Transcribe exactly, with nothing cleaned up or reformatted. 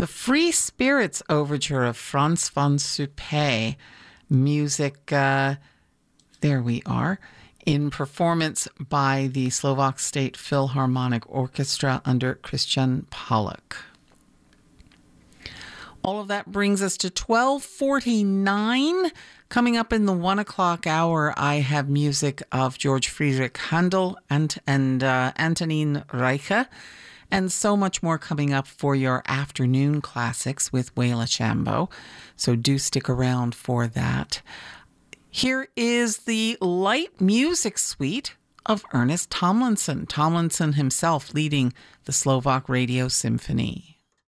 The Free Spirits Overture of Franz von Suppé. Music, uh, there we are, in performance by the Slovak State Philharmonic Orchestra under Christian Pollack. All of that brings us to twelve forty-nine. Coming up in the one o'clock hour, I have music of George Friedrich Handel and, and uh, Antonin Reiche, and so much more coming up for your afternoon classics with Waila Shambo. So do stick around for that. Here is the light music suite of Ernest Tomlinson. Tomlinson himself leading the Slovak Radio Symphony.